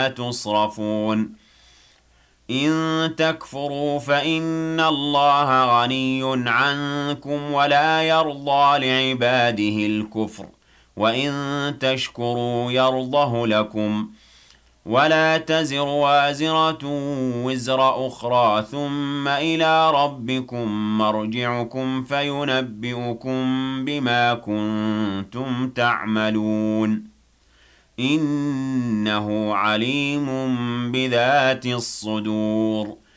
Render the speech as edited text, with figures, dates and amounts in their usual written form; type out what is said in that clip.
تصرفون إن تكفروا فإن الله غني عنكم ولا يرضى لعباده الكفر وإن تشكروا يرضه لكم ولا تزر وازرة وزر أخرى ثم إلى ربكم مرجعكم فينبئكم بما كنتم تعملون إنه عليم بذات الصدور